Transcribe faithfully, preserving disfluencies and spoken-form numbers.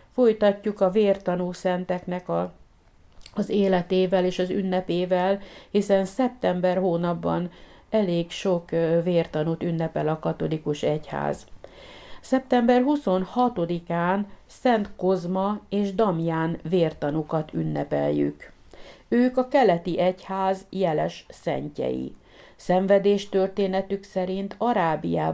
folytatjuk a vértanú szenteknek a, az életével és az ünnepével, hiszen szeptember hónapban elég sok vértanút ünnepel a katolikus egyház. szeptember huszonhatodikán Szent Kozma és Damján vértanukat ünnepeljük. Ők a keleti egyház jeles szentjei. Szenvedéstörténetük szerint Arábiában